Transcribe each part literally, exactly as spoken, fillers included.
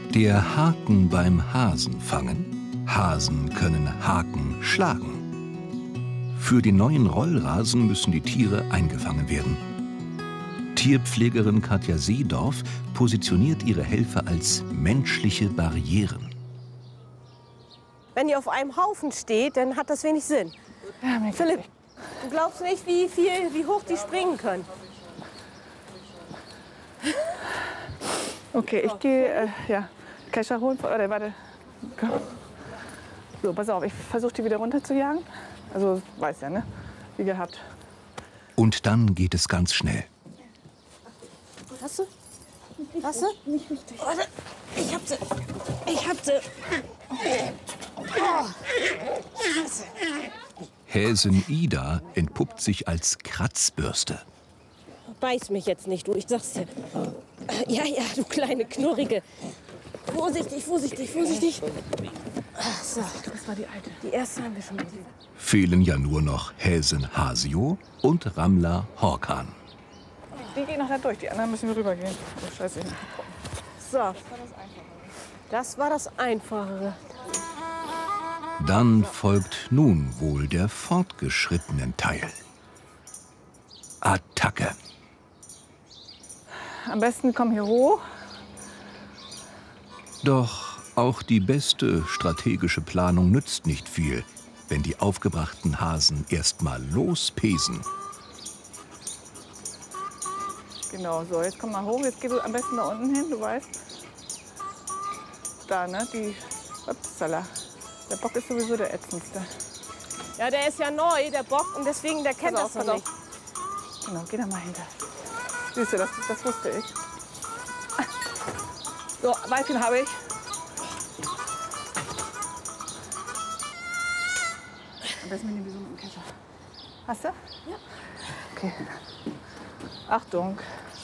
Der Haken beim Hasenfangen. Hasen können Haken schlagen. Für den neuen Rollrasen müssen die Tiere eingefangen werden. Tierpflegerin Katja Seedorf positioniert ihre Helfer als menschliche Barrieren. Wenn ihr auf einem Haufen steht, dann hat das wenig Sinn. Ja, Philipp, du glaubst nicht, wie viel, wie hoch die springen können. Okay, ich gehe, äh, ja, Kescher holen. Oder warte. Komm. So, pass auf, ich versuche die wieder runter zu jagen. Also, weiß ja, ne? Wie gehabt. Und dann geht es ganz schnell. Hast du? Hast du? Nicht richtig. Warte, ich hab sie. Ich hab sie. Oh. Scheiße. Häsin Ida entpuppt sich als Kratzbürste. Beiß mich jetzt nicht, du, ich sag's dir. Ja, ja, du kleine Knurrige. Vorsichtig, vorsichtig, vorsichtig. So, Das war die alte. die erste haben wir schon gesehen. Fehlen ja nur noch Häsin Hasio und Ramla Horkan. Die gehen noch da durch, die anderen müssen wir rübergehen. Oh, scheiße. So, das war das Einfachere. Dann folgt nun wohl der fortgeschrittenen Teil. Attacke. Am besten komm hier hoch. Doch auch die beste strategische Planung nützt nicht viel, wenn die aufgebrachten Hasen erst mal lospesen. Genau, so, jetzt komm mal hoch. Jetzt geh du am besten da unten hin, du weißt. Da, ne? Die. Upsala. Der Bock ist sowieso der ätzendste. Ja, der ist ja neu, der Bock, und deswegen, der kennt Pass das auf, noch pass nicht. auf. Genau, geh da mal hinter. Siehst du, das, das wusste ich. So, Weibchen habe ich. Am besten mit dem Bison im Kescher. Hast du? Ja. Okay. Achtung.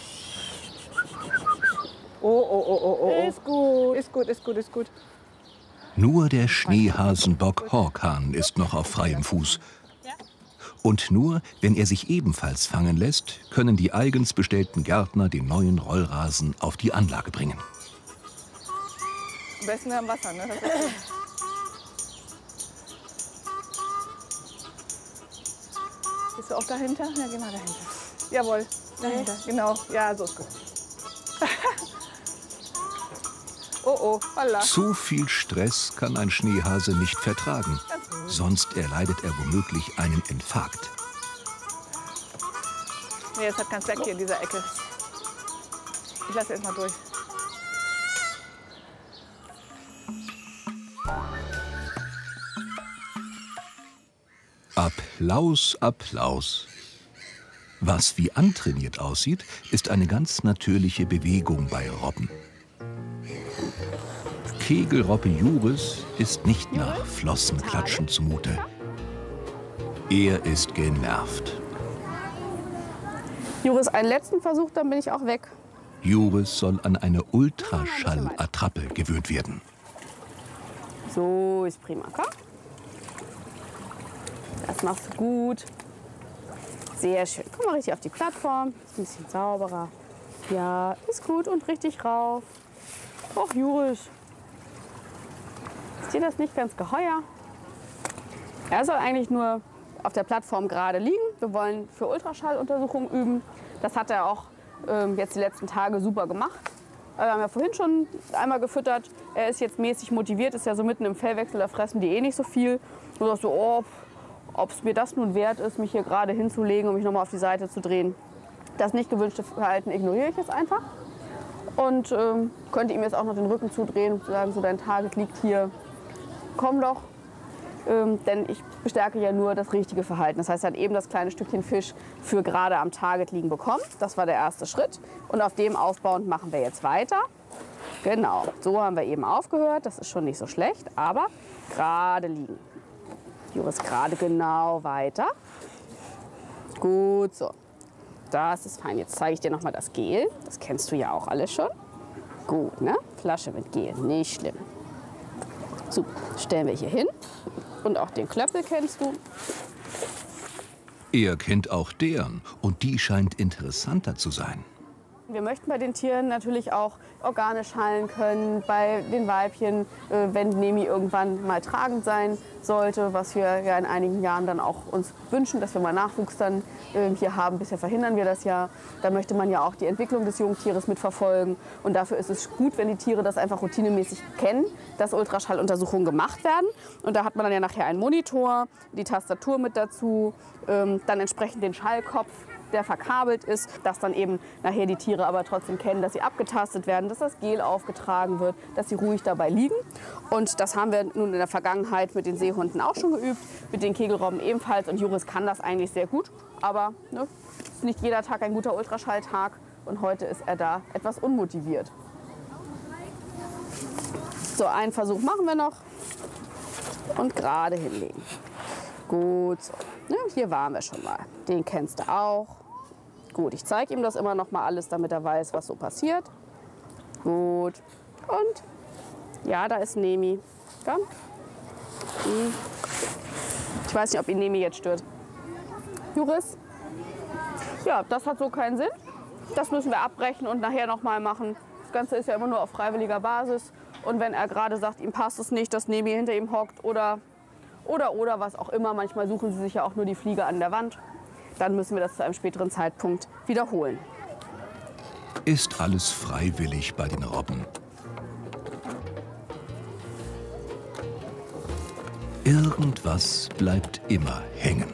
Oh, oh, oh, oh, oh. Ist gut. Ist gut, ist gut, ist gut. Nur der Schneehasenbock Horkan ist noch auf freiem Fuß. Und nur, wenn er sich ebenfalls fangen lässt, können die eigens bestellten Gärtner den neuen Rollrasen auf die Anlage bringen. Am besten am Wasser, ne? Das ist gut. Bist du auch dahinter? Ja, geh mal dahinter. Jawohl, dahinter. Genau. Ja, so ist gut. Oh, oh, holla. Zu viel Stress kann ein Schneehase nicht vertragen. Sonst erleidet er womöglich einen Infarkt. Nee, es hat keinen Zweck hier in dieser Ecke. Ich lasse erst mal durch. Applaus, Applaus. Was wie antrainiert aussieht, ist eine ganz natürliche Bewegung bei Robben. Kegelrobbe Juris ist nicht nach Flossenklatschen zumute. Er ist genervt. Juris, einen letzten Versuch, dann bin ich auch weg. Juris soll an eine Ultraschallattrappe gewöhnt werden. So ist prima, komm. Das machst du gut. Sehr schön. Komm mal richtig auf die Plattform. Ist ein bisschen sauberer. Ja, ist gut und richtig rauf. Och, Juris. Ist dir das nicht ganz geheuer? Er soll eigentlich nur auf der Plattform gerade liegen. Wir wollen für Ultraschalluntersuchungen üben. Das hat er auch ähm, jetzt die letzten Tage super gemacht. Wir haben ja vorhin schon einmal gefüttert. Er ist jetzt mäßig motiviert, ist ja so mitten im Fellwechsel, da fressen die eh nicht so viel. Du sagst so, oh, ob es mir das nun wert ist, mich hier gerade hinzulegen und mich nochmal auf die Seite zu drehen. Das nicht gewünschte Verhalten ignoriere ich jetzt einfach. Und ähm, könnte ihm jetzt auch noch den Rücken zudrehen und sagen, so dein Target liegt hier, komm doch. Ähm, denn ich bestärke ja nur das richtige Verhalten. Das heißt, er hat eben das kleine Stückchen Fisch für gerade am Target liegen bekommen. Das war der erste Schritt. Und auf dem aufbauend machen wir jetzt weiter. Genau, so haben wir eben aufgehört. Das ist schon nicht so schlecht, aber gerade liegen. Juris gerade genau weiter. Gut so. Das ist fein. Jetzt zeige ich dir noch mal das Gel. Das kennst du ja auch alles schon. Gut, ne? Flasche mit Gel, nicht schlimm. So, stellen wir hier hin. Und auch den Klöppel kennst du. Er kennt auch deren und die scheint interessanter zu sein. Wir möchten bei den Tieren natürlich auch organisch heilen können, bei den Weibchen, äh, wenn Nemi irgendwann mal tragend sein sollte, was wir ja in einigen Jahren dann auch uns wünschen, dass wir mal Nachwuchs dann äh, hier haben. Bisher verhindern wir das ja. Da möchte man ja auch die Entwicklung des Jungtieres mitverfolgen. Und dafür ist es gut, wenn die Tiere das einfach routinemäßig kennen, dass Ultraschalluntersuchungen gemacht werden. Und da hat man dann ja nachher einen Monitor, die Tastatur mit dazu, ähm, dann entsprechend den Schallkopf, der verkabelt ist, dass dann eben nachher die Tiere aber trotzdem kennen, dass sie abgetastet werden, dass das Gel aufgetragen wird, dass sie ruhig dabei liegen. Und das haben wir nun in der Vergangenheit mit den Seehunden auch schon geübt, mit den Kegelrobben ebenfalls. Und Juris kann das eigentlich sehr gut, aber ne, ist nicht jeder Tag ein guter Ultraschalltag und heute ist er da etwas unmotiviert. So, einen Versuch machen wir noch und gerade hinlegen. Gut, so. Ja, hier waren wir schon mal. Den kennst du auch. Gut, ich zeige ihm das immer noch mal alles, damit er weiß, was so passiert. Gut. Und ja, da ist Nemi. Komm. Ich weiß nicht, ob ihn Nemi jetzt stört. Juris? Ja, das hat so keinen Sinn. Das müssen wir abbrechen und nachher noch mal machen. Das Ganze ist ja immer nur auf freiwilliger Basis. Und wenn er gerade sagt, ihm passt es nicht, dass Nemi hinter ihm hockt oder Oder, oder was auch immer. Manchmal suchen sie sich ja auch nur die Fliege an der Wand. Dann müssen wir das zu einem späteren Zeitpunkt wiederholen. Ist alles freiwillig bei den Robben? Irgendwas bleibt immer hängen.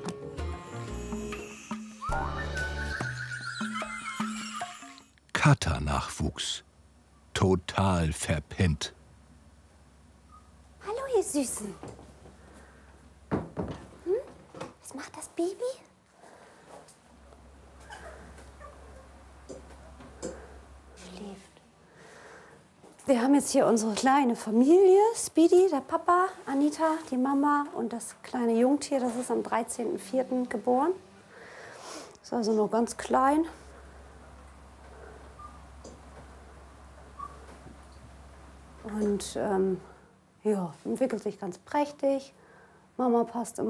Kater-Nachwuchs. Total verpennt. Hallo, ihr Süßen. Hm? Was macht das Baby? Schläft. Wir haben jetzt hier unsere kleine Familie. Speedy, der Papa, Anita, die Mama und das kleine Jungtier. Das ist am dreizehnten vierten geboren. Ist also nur ganz klein. Und ähm, ja, entwickelt sich ganz prächtig. Mama passt immer